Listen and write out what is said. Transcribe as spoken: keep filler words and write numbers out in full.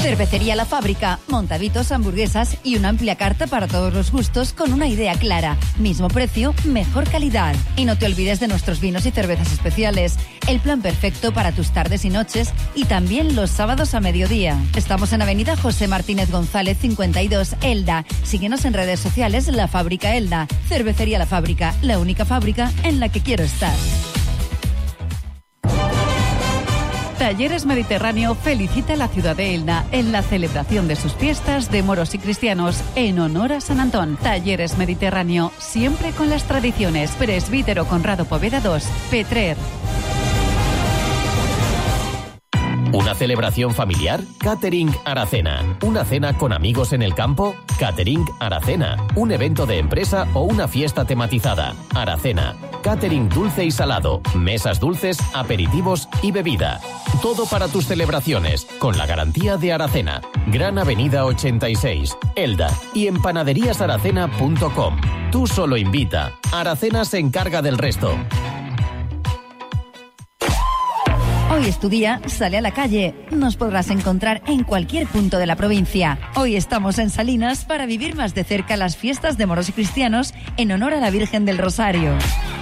Cervecería La Fábrica, montavitos, hamburguesas y una amplia carta para todos los gustos con una idea clara. Mismo precio, mejor calidad. Y no te olvides de nuestros vinos y cervezas especiales. El plan perfecto para tus tardes y noches y también los sábados a mediodía. Estamos en Avenida José Martínez González cincuenta y dos, Elda. Síguenos en redes sociales La Fábrica Elda. Cervecería La Fábrica, la única fábrica en la que quiero estar. Talleres Mediterráneo felicita a la ciudad de Elda en la celebración de sus fiestas de moros y cristianos en honor a San Antón. Talleres Mediterráneo, siempre con las tradiciones. Presbítero Conrado Poveda dos, Petrer. ¿Una celebración familiar? Catering Aracena. ¿Una cena con amigos en el campo? Catering Aracena. ¿Un evento de empresa o una fiesta tematizada? Aracena. Catering dulce y salado. Mesas dulces, aperitivos y bebida. Todo para tus celebraciones, con la garantía de Aracena. Gran Avenida ochenta y seis, Elda. Y en panaderías aracena punto com. Tú solo invita. Aracena se encarga del resto. Hoy es tu día, sale a la calle. Nos podrás encontrar en cualquier punto de la provincia. Hoy estamos en Salinas para vivir más de cerca las fiestas de moros y cristianos en honor a la Virgen del Rosario.